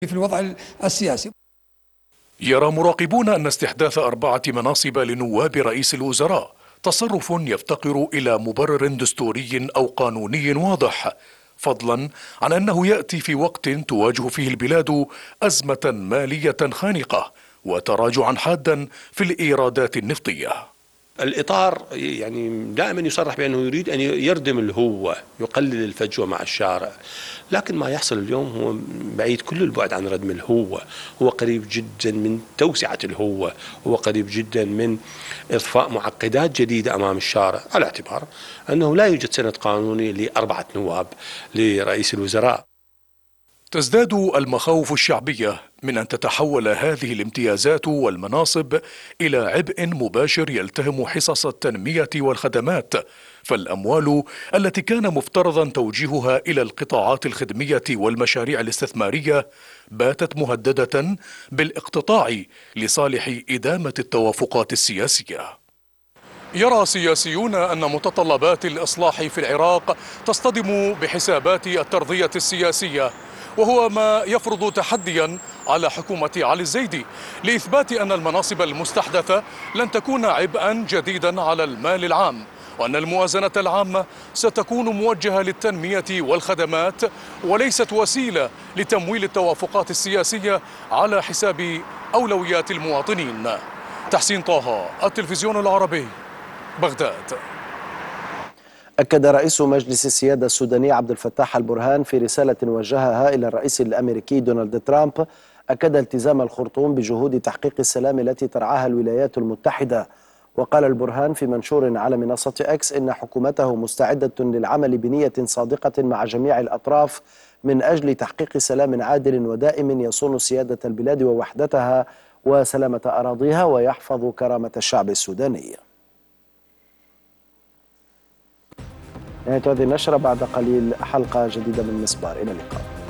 في الوضع السياسي. يرى مراقبون أن استحداث 4 مناصب لنواب رئيس الوزراء تصرف يفتقر إلى مبرر دستوري أو قانوني واضح، فضلا عن أنه يأتي في وقت تواجه فيه البلاد أزمة مالية خانقة وتراجعا حادا في الإيرادات النفطية. الإطار يعني دائما يصرح بأنه يريد أن يردم الهوة، يقلل الفجوة مع الشارع، لكن ما يحصل اليوم هو بعيد كل البعد عن ردم الهوة، هو قريب جدا من توسعة الهوة، هو قريب جدا من إضفاء معقدات جديدة أمام الشارع، على اعتبار أنه لا يوجد سند قانوني ل4 نواب لرئيس الوزراء. تزداد المخاوف الشعبية من أن تتحول هذه الامتيازات والمناصب إلى عبء مباشر يلتهم حصص التنمية والخدمات، فالأموال التي كان مفترضا توجيهها إلى القطاعات الخدمية والمشاريع الاستثمارية باتت مهددة بالاقتطاع لصالح إدامة التوافقات السياسية. يرى سياسيون أن متطلبات الإصلاح في العراق تصطدم بحسابات الترضية السياسية، وهو ما يفرض تحديا على حكومة علي الزيدي لإثبات أن المناصب المستحدثة لن تكون عبئا جديدا على المال العام، وأن الموازنة العامة ستكون موجهة للتنمية والخدمات وليست وسيلة لتمويل التوافقات السياسية على حساب أولويات المواطنين. تحسين طه، التلفزيون العربي، بغداد. أكد رئيس مجلس السيادة السوداني عبد الفتاح البرهان في رسالة وجهها إلى الرئيس الأمريكي دونالد ترامب أكد التزام الخرطوم بجهود تحقيق السلام التي ترعاها الولايات المتحدة. وقال البرهان في منشور على منصة إكس إن حكومته مستعدة للعمل بنية صادقة مع جميع الأطراف من أجل تحقيق سلام عادل ودائم يصون سيادة البلاد ووحدتها وسلامة أراضيها ويحفظ كرامة الشعب السوداني. نهاية هذه النشرة، بعد قليل حلقة جديدة من مسبار. إلى اللقاء.